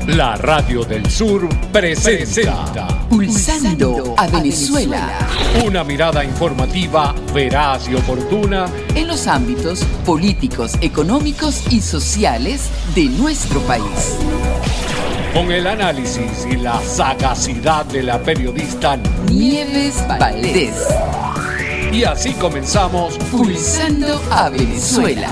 La Radio del Sur presenta Pulsando a Venezuela. Una mirada informativa veraz y oportuna En los ámbitos políticos, económicos y sociales de nuestro país. con el análisis y la sagacidad de la periodista Nieves Valdés. Y así comenzamos Pulsando a Venezuela.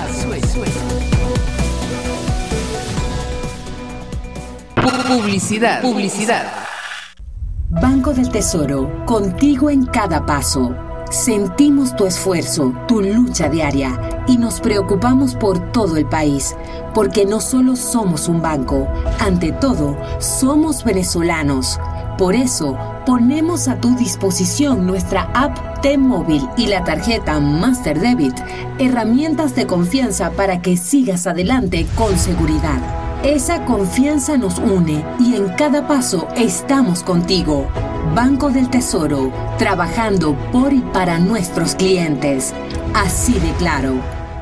Publicidad. Banco del Tesoro, contigo en cada paso. Sentimos tu esfuerzo, tu lucha diaria y nos preocupamos por todo el país, porque no solo somos un banco, ante todo, somos venezolanos. Por eso, ponemos a tu disposición nuestra app T-Móvil y la tarjeta Master Debit, herramientas de confianza para que sigas adelante con seguridad. Esa confianza nos une y en cada paso estamos contigo. Banco del Tesoro, trabajando por y para nuestros clientes. Así de claro.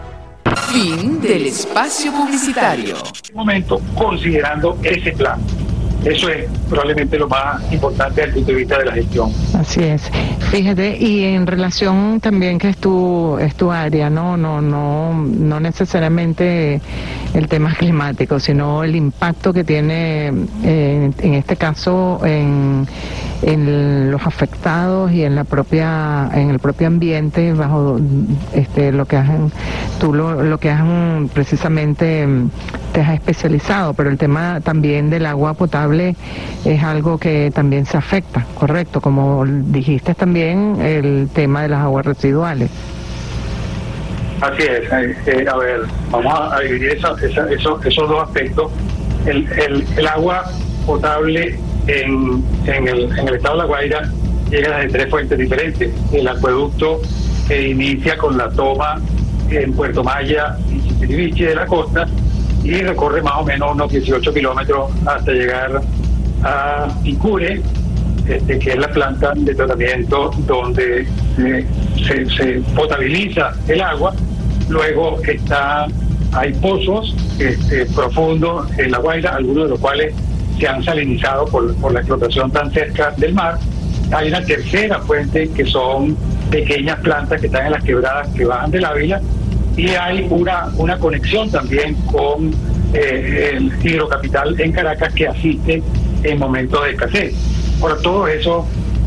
Fin del espacio publicitario. Momento considerando ese plan. Eso es probablemente lo más importante desde el punto de vista de la gestión. Así es. Fíjate, y en relación también que es tu área, no necesariamente el tema climático, sino el impacto que tiene en este caso en los afectados y en el propio ambiente bajo lo que lo que has precisamente te has especializado, pero el tema también del agua potable es algo que también se afecta, correcto, como dijiste también el tema de las aguas residuales. Así es. A ver, vamos a dividir esos dos aspectos. El agua potable en el estado de La Guaira llega de tres fuentes diferentes. El acueducto inicia con la toma en Puerto Maya y Chichiriviche de la costa y recorre más o menos unos 18 kilómetros hasta llegar a Ticure, que es la planta de tratamiento donde se potabiliza el agua. Luego hay pozos profundos en La Guaira, algunos de los cuales se han salinizado por la explotación tan cerca del mar. Hay una tercera fuente que son pequeñas plantas que están en las quebradas que bajan del Ávila, y hay una conexión también con el Hidrocapital en Caracas que asiste en momentos de escasez. Por todos esos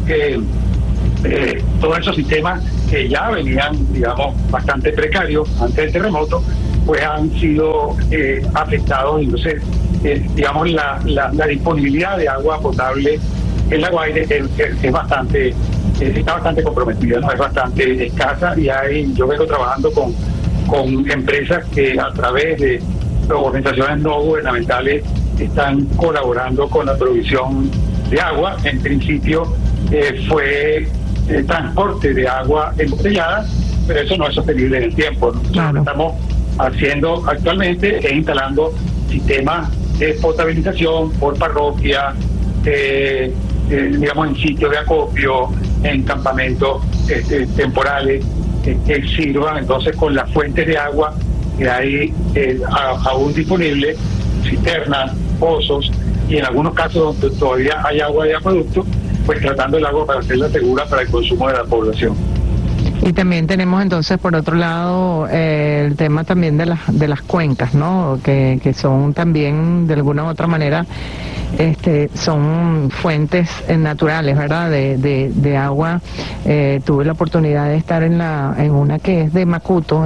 sistemas que ya venían, digamos, bastante precarios antes del terremoto, pues han sido afectados. Entonces, digamos, la disponibilidad de agua potable en La Guaira está bastante comprometida, ¿no? Es bastante escasa, y yo vengo trabajando con empresas que a través de organizaciones no gubernamentales están colaborando con la provisión de agua. En principio fue transporte de agua embotellada, pero eso no es sostenible en el tiempo, ¿no? Claro. Lo que estamos haciendo actualmente es instalando sistemas de potabilización por parroquia, digamos en sitios de acopio, en campamentos temporales, que sirvan entonces con las fuentes de agua que hay aún disponibles, cisternas, pozos, y en algunos casos donde todavía hay agua de acueducto, pues tratando el agua para hacerla segura para el consumo de la población. Y también tenemos entonces por otro lado el tema también de las cuencas, ¿no? Que son también de alguna u otra manera son fuentes naturales, ¿verdad? De agua. Tuve la oportunidad de estar en una que es de Macuto,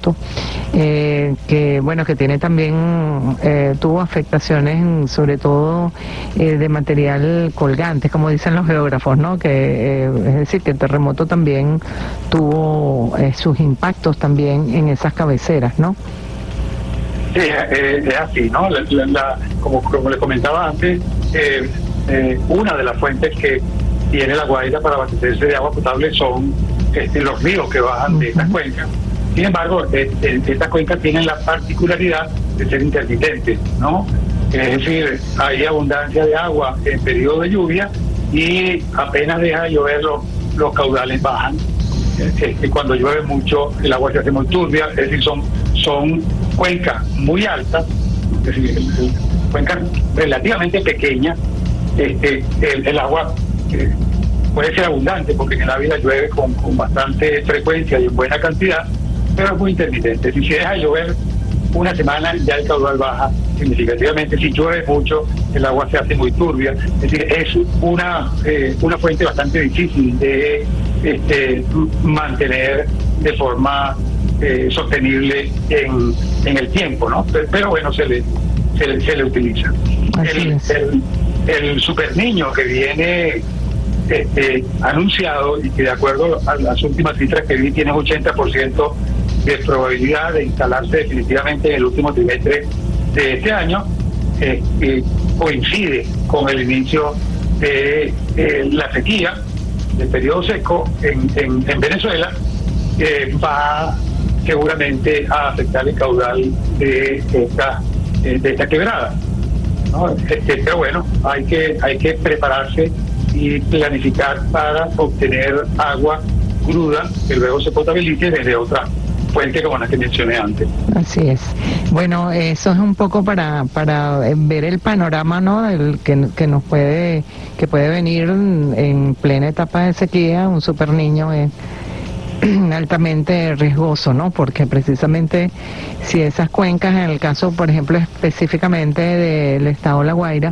que tiene también tuvo afectaciones sobre todo de material colgante, como dicen los geógrafos, ¿no? Es decir, que el terremoto también tuvo sus impactos también en esas cabeceras, ¿no? Sí, es así, ¿no? Como le comentaba antes, una de las fuentes que tiene La Guaira para abastecerse de agua potable son los ríos que bajan de estas cuencas. Sin embargo, estas cuencas tienen la particularidad de ser intermitentes, ¿no? Es decir, hay abundancia de agua en periodo de lluvia y apenas deja de llover los caudales bajan. Cuando llueve mucho el agua se hace muy turbia, es decir, son cuencas muy altas es decir, cuenca relativamente pequeña, el agua puede ser abundante porque en el Ávila llueve con bastante frecuencia y en buena cantidad, pero es muy intermitente. Si se deja llover una semana, ya el caudal baja significativamente. Si llueve mucho, el agua se hace muy turbia. Es decir, es una fuente bastante difícil de mantener de forma sostenible en el tiempo, ¿no? Pero bueno, se le utiliza. El super niño que viene anunciado y que de acuerdo a las últimas cifras que vi tiene 80% de probabilidad de instalarse definitivamente en el último trimestre de este año, coincide con el inicio de la sequía, del periodo seco en Venezuela, va seguramente a afectar el caudal de esta quebrada, ¿no? Pero bueno, hay que prepararse y planificar para obtener agua cruda que luego se potabilice desde otra fuente como la que mencioné antes. Así es. Bueno, eso es un poco para ver el panorama, ¿no? Que puede venir en plena etapa de sequía. Un super niño es altamente riesgoso, ¿no? Porque precisamente si esas cuencas, en el caso, por ejemplo, específicamente del estado de La Guaira,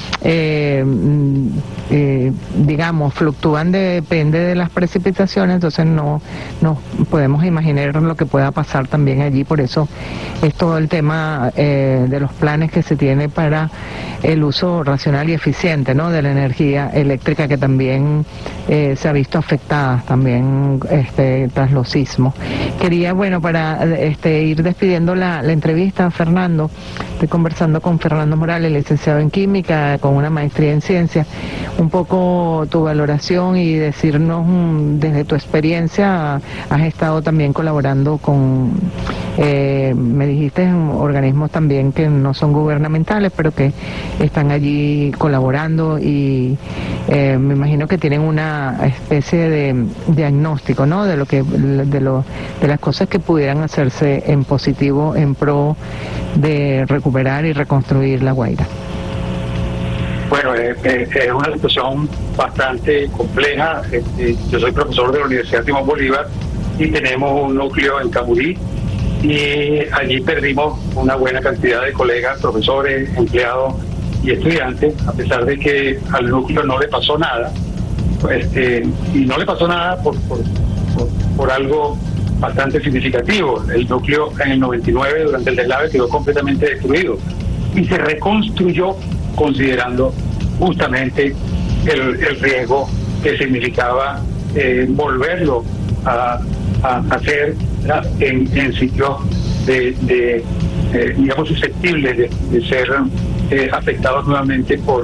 digamos, fluctúan, depende de las precipitaciones, entonces no podemos imaginar lo que pueda pasar también allí. Por eso es todo el tema de los planes que se tiene para el uso racional y eficiente, ¿no?, de la energía eléctrica, que también se ha visto afectada también tras los sismos. Quería, bueno, para ir despidiendo la entrevista, Fernando, estoy conversando con Fernando Morales, licenciado en Química, con una maestría en Ciencias, un poco tu valoración y decirnos desde tu experiencia. Has estado también colaborando con, me dijiste, organismos también que no son gubernamentales, pero que están allí colaborando y me imagino que tienen una especie de diagnóstico, ¿no?, de las cosas que pudieran hacerse en positivo en pro de recuperar y reconstruir La Guaira. Bueno, es una situación bastante compleja. Yo soy profesor de la Universidad Simón Bolívar y tenemos un núcleo en Camurí, y allí perdimos una buena cantidad de colegas, profesores, empleados y estudiantes, a pesar de que al núcleo no le pasó nada. Y no le pasó nada por algo bastante significativo. El núcleo en el 99, durante el deslave, quedó completamente destruido y se reconstruyó considerando justamente el riesgo que significaba volverlo a hacer en sitios digamos, susceptibles de ser afectados nuevamente por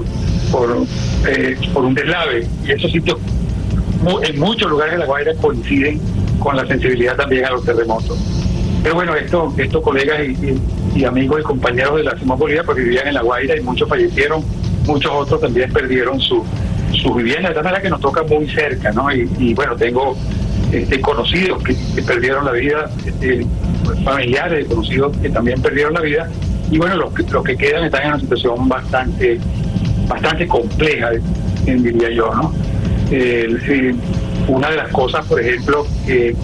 un deslave. Y esos sitios en muchos lugares de La Guaira coinciden con la sensibilidad también a los terremotos. Pero bueno, estos colegas y amigos y compañeros de la Simón Bolívar pues vivían en La Guaira y muchos fallecieron, muchos otros también perdieron su vivienda, de tal manera que nos toca muy cerca, ¿no? Y bueno, tengo conocidos que perdieron la vida, familiares de conocidos que también perdieron la vida, y bueno, los que quedan están en una situación bastante compleja, diría yo, ¿no? Una de las cosas, por ejemplo, que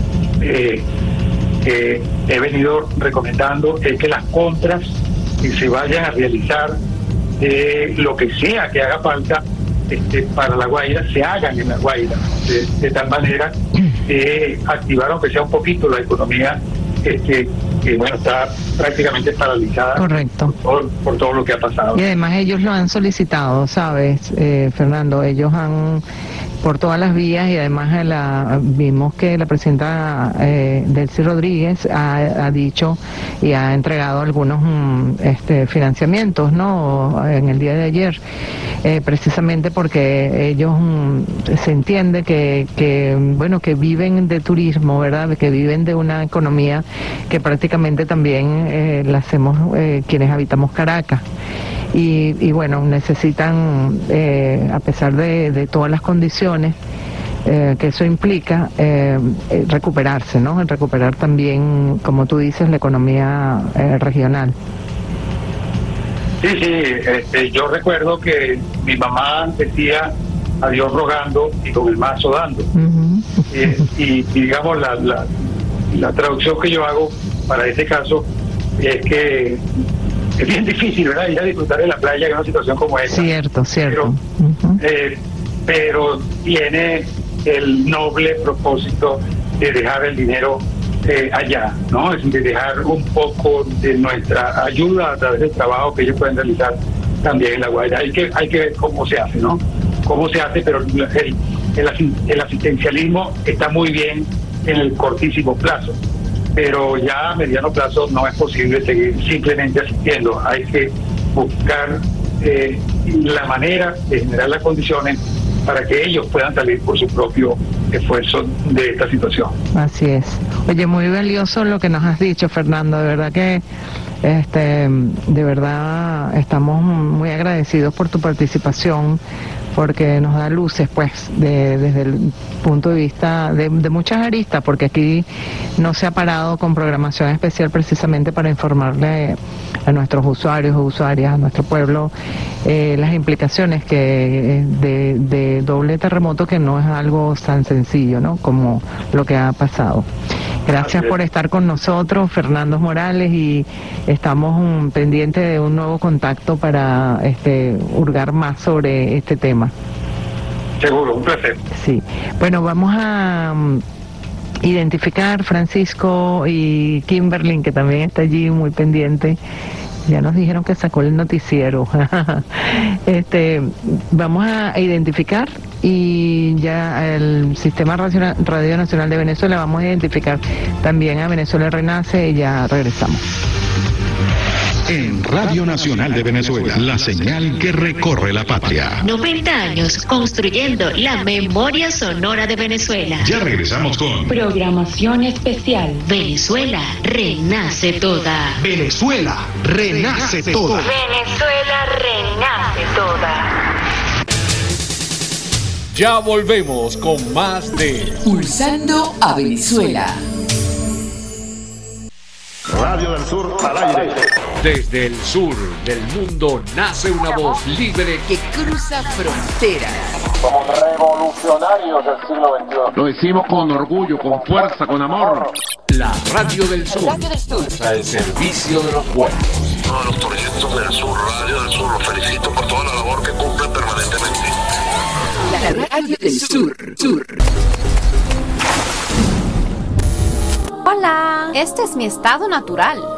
he venido recomendando es que las compras que se vayan a realizar de lo que sea que haga falta para La Guaira, se hagan en La Guaira, de tal manera que activar, aunque sea un poquito, la economía que bueno, está prácticamente paralizada. Correcto. Por todo lo que ha pasado. Y además ellos lo han solicitado, ¿sabes, Fernando? Ellos han, por todas las vías, y además vimos que la presidenta Delcy Rodríguez ha dicho y ha entregado algunos financiamientos, ¿no?, en el día de ayer, precisamente porque ellos se entiende que bueno, que viven de turismo, ¿verdad?, que viven de una economía que prácticamente también la hacemos quienes habitamos Caracas. Y bueno, necesitan, a pesar de todas las condiciones que eso implica, recuperarse, ¿no? Recuperar también, como tú dices, la economía regional. Sí, yo recuerdo que mi mamá decía a Dios rogando y con el mazo dando. Y digamos, la traducción que yo hago para este caso es que es bien difícil, ¿verdad?, ir a disfrutar de la playa en una situación como esta. Cierto. Pero tiene el noble propósito de dejar el dinero allá, ¿no? Es decir, de dejar un poco de nuestra ayuda a través del trabajo que ellos pueden realizar también en La Guaira. Hay que ver cómo se hace, ¿no? Cómo se hace, pero el asistencialismo está muy bien en el cortísimo plazo, pero ya a mediano plazo no es posible seguir simplemente asistiendo. Hay que buscar la manera de generar las condiciones para que ellos puedan salir por su propio esfuerzo de esta situación. Así es. Oye, muy valioso lo que nos has dicho, Fernando. De verdad que de verdad estamos muy agradecidos por tu participación, porque nos da luces, pues, desde el punto de vista de muchas aristas, porque aquí no se ha parado con programación especial precisamente para informarle a nuestros usuarios o usuarias, a nuestro pueblo, las implicaciones que de doble terremoto, que no es algo tan sencillo, ¿no?, como lo que ha pasado. Gracias por estar con nosotros, Fernando Morales, y estamos pendientes de un nuevo contacto para hurgar más sobre este tema. Seguro, un placer. Sí. Bueno, vamos a identificar Francisco y Kimberly, que también está allí muy pendiente. Ya nos dijeron que sacó el noticiero. Vamos a identificar, y ya el Sistema Radio Nacional de Venezuela, vamos a identificar también a Venezuela Renace, y ya regresamos. En Radio Nacional de Venezuela, la señal que recorre la patria. 90 años construyendo la memoria sonora de Venezuela. Ya regresamos con programación especial. Venezuela renace toda. Venezuela renace toda. Venezuela renace toda. Ya volvemos con más de Pulsando a Venezuela. Radio del Sur al aire. Desde el sur del mundo nace una voz libre que cruza fronteras. Somos revolucionarios del siglo XXI. Lo decimos con orgullo, con fuerza, con amor. La Radio del Sur. Al servicio de los pueblos. Todos los proyectos del sur, Radio del Sur, los felicito por toda la labor que cumplen permanentemente. La Radio del Sur. Hola, este es mi estado natural.